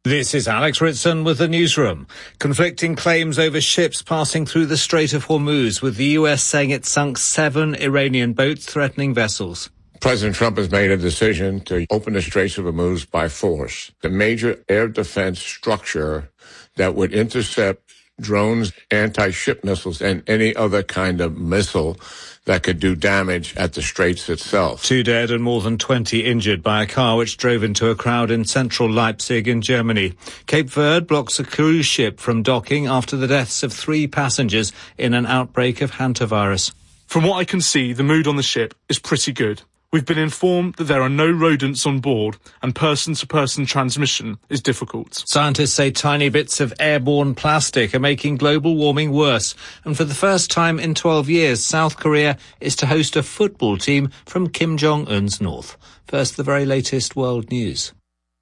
This is Alex Ritson with the newsroom. Conflicting claims over ships passing through the Strait of Hormuz, with the US saying it sunk 7 Iranian boats threatening vessels. President Trump has made a decision to open the Straits of Hormuz by force. The major air defense structure that would intercept drones, anti-ship missiles, and any other kind of missile that could do damage at the Straits itself. 2 dead and more than 20 injured by a car which drove into a crowd in central Leipzig in Germany. Cape Verde blocks a cruise ship from docking after the deaths of 3 passengers in an outbreak of hantavirus. From what I can see, the mood on the ship is pretty good. We've been informed that there are no rodents on board and person-to-person transmission is difficult. Scientists say tiny bits of airborne plastic are making global warming worse. And for the first time in 12 years, South Korea is to host a football team from Kim Jong-un's north. First, the very latest world news.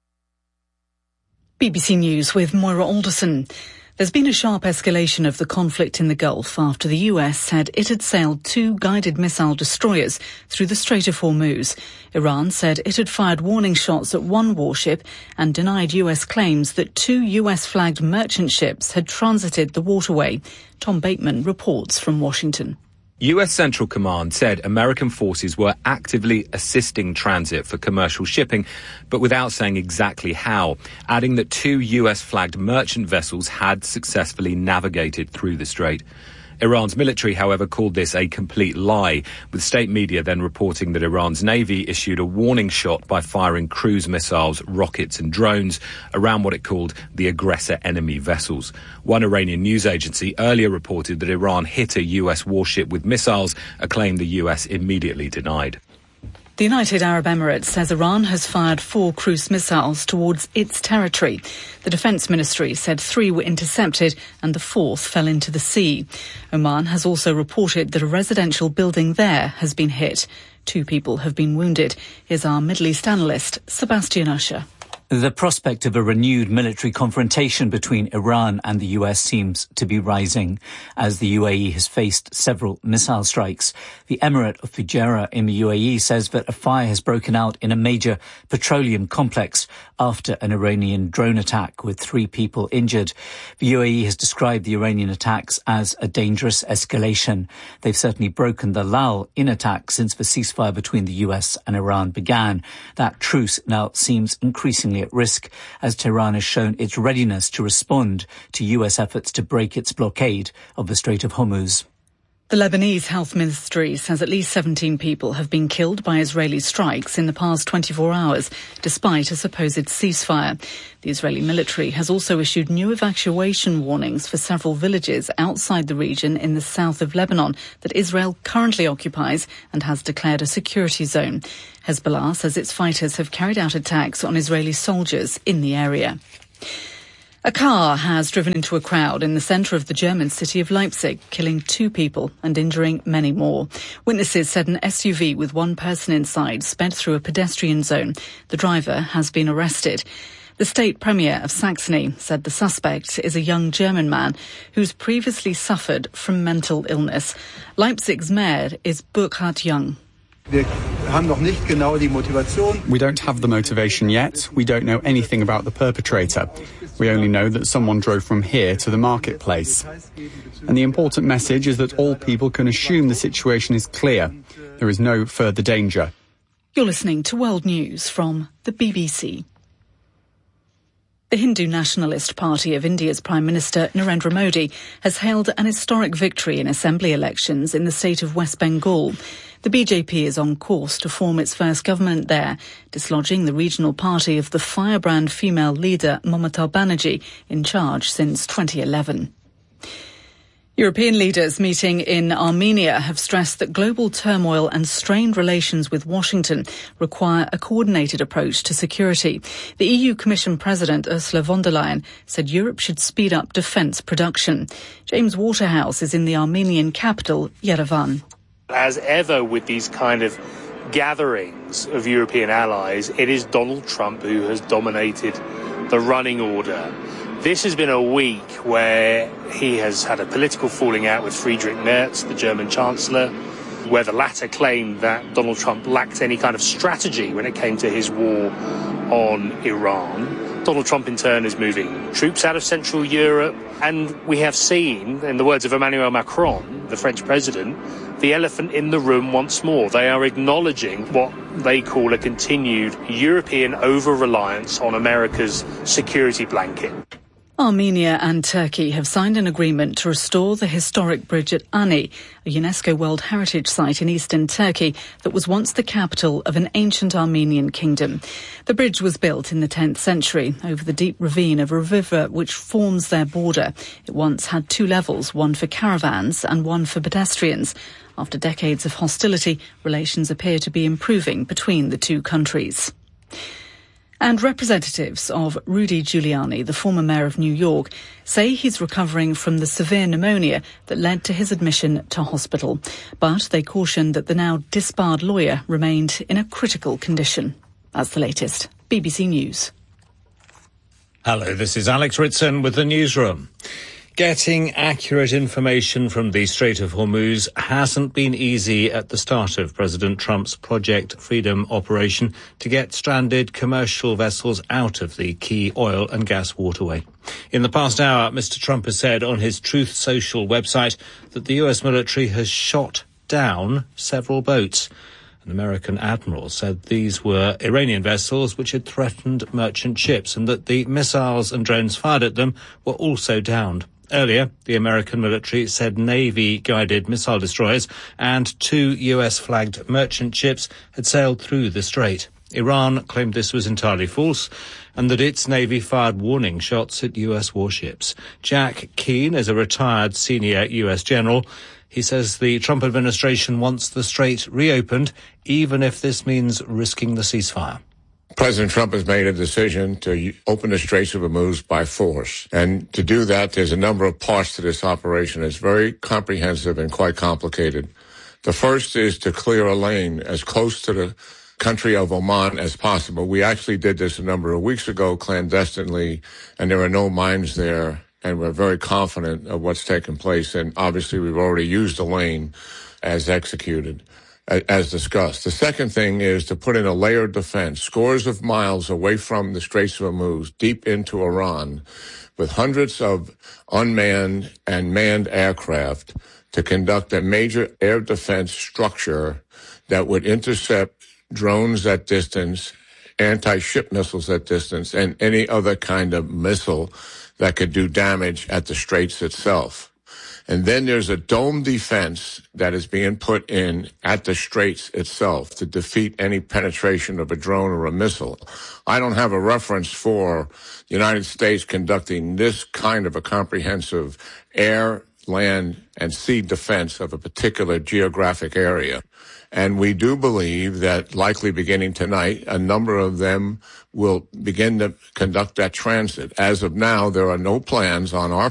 BBC News with Moira Alderson. There's been a sharp escalation of the conflict in the Gulf after the US said it had sailed 2 guided missile destroyers through the Strait of Hormuz. Iran said it had fired warning shots at 1 warship and denied US claims that 2 US-flagged merchant ships had transited the waterway. Tom Bateman reports from Washington. US Central Command said American forces were actively assisting transit for commercial shipping, but without saying exactly how, adding that 2 US-flagged merchant vessels had successfully navigated through the strait. Iran's military, however, called this a complete lie, with state media then reporting that Iran's navy issued a warning shot by firing cruise missiles, rockets and drones around what it called the aggressor enemy vessels. One Iranian news agency earlier reported that Iran hit a US warship with missiles, a claim the US immediately denied. The United Arab Emirates says Iran has fired 4 cruise missiles towards its territory. The Defence Ministry said 3 were intercepted and the 4th fell into the sea. Oman has also reported that a residential building there has been hit. 2 people have been wounded. Here's our Middle East analyst, Sebastian Usher. The prospect of a renewed military confrontation between Iran and the US seems to be rising as the UAE has faced several missile strikes. The Emirate of Fujairah in the UAE says that a fire has broken out in a major petroleum complex after an Iranian drone attack with 3 people injured. The UAE has described the Iranian attacks as a dangerous escalation. They've certainly broken the lull in attacks since the ceasefire between the US and Iran began. That truce now seems increasingly at risk as Tehran has shown its readiness to respond to US efforts to break its blockade of the Strait of Hormuz. The Lebanese Health Ministry says at least 17 people have been killed by Israeli strikes in the past 24 hours, despite a supposed ceasefire. The Israeli military has also issued new evacuation warnings for several villages outside the region in the south of Lebanon that Israel currently occupies and has declared a security zone. Hezbollah says its fighters have carried out attacks on Israeli soldiers in the area. A car has driven into a crowd in the centre of the German city of Leipzig, killing 2 people and injuring many more. Witnesses said an SUV with 1 person inside sped through a pedestrian zone. The driver has been arrested. The state premier of Saxony said the suspect is a young German man who's previously suffered from mental illness. Leipzig's mayor is Burkhard Jung. We don't have the motivation yet. We don't know anything about the perpetrator. We only know that someone drove from here to the marketplace. And the important message is that all people can assume the situation is clear. There is no further danger. You're listening to World News from the BBC. The Hindu Nationalist Party of India's Prime Minister Narendra Modi has hailed an historic victory in assembly elections in the state of West Bengal. The BJP is on course to form its first government there, dislodging the regional party of the firebrand female leader Mamata Banerjee, in charge since 2011. European leaders meeting in Armenia have stressed that global turmoil and strained relations with Washington require a coordinated approach to security. The EU Commission President Ursula von der Leyen said Europe should speed up defence production. James Waterhouse is in the Armenian capital, Yerevan. As ever with these kind of gatherings of European allies, it is Donald Trump who has dominated the running order. This has been a week where he has had a political falling out with Friedrich Merz, the German Chancellor, where the latter claimed that Donald Trump lacked any kind of strategy when it came to his war on Iran. Donald Trump, in turn, is moving troops out of Central Europe. And we have seen, in the words of Emmanuel Macron, the French president, the elephant in the room once more. They are acknowledging what they call a continued European over-reliance on America's security blanket. Armenia and Turkey have signed an agreement to restore the historic bridge at Ani, a UNESCO World Heritage Site in eastern Turkey that was once the capital of an ancient Armenian kingdom. The bridge was built in the 10th century over the deep ravine of a river which forms their border. It once had 2 levels, one for caravans and one for pedestrians. After decades of hostility, relations appear to be improving between the two countries. And representatives of Rudy Giuliani, the former mayor of New York, say he's recovering from the severe pneumonia that led to his admission to hospital. But they caution that the now disbarred lawyer remained in a critical condition. That's the latest. BBC News. Hello, this is Alex Ritson with the newsroom. Getting accurate information from the Strait of Hormuz hasn't been easy at the start of President Trump's Project Freedom operation to get stranded commercial vessels out of the key oil and gas waterway. In the past hour, Mr. Trump has said on his Truth Social website that the US military has shot down several boats. An American admiral said these were Iranian vessels which had threatened merchant ships and that the missiles and drones fired at them were also downed. Earlier, the American military said Navy-guided missile destroyers and 2 US-flagged merchant ships had sailed through the strait. Iran claimed this was entirely false and that its Navy fired warning shots at US warships. Jack Keane is a retired senior US general. He says the Trump administration wants the strait reopened, even if this means risking the ceasefire. President Trump has made a decision to open the Straits of Hormuz by force. And to do that, there's a number of parts to this operation. It's very comprehensive and quite complicated. The first is to clear a lane as close to the country of Oman as possible. We actually did this a number of weeks ago clandestinely, and there are no mines there, and we're very confident of what's taken place. And obviously, we've already used the lane as executed. As discussed. The second thing is to put in a layered defense, scores of miles away from the Straits of Hormuz, deep into Iran, with hundreds of unmanned and manned aircraft to conduct a major air defense structure that would intercept drones at distance, anti-ship missiles at distance, and any other kind of missile that could do damage at the Straits itself. And then there's a dome defense that is being put in at the Straits itself to defeat any penetration of a drone or a missile. I don't have a reference for the United States conducting this kind of a comprehensive air, land, and sea defense of a particular geographic area. And we do believe that likely beginning tonight, a number of them will begin to conduct that transit. As of now, there are no plans on our